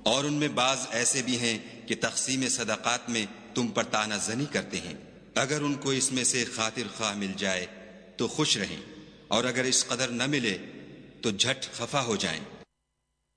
और उनमें बाज ऐसे भी हैं कि तक़सीम सदक़ात में तुम पर तानाज़नी करते हैं। अगर उनको इसमें से खातिर ख्वाह मिल जाए तो खुश रहें, और अगर इस कदर न मिले तो झट खफा हो जाएं।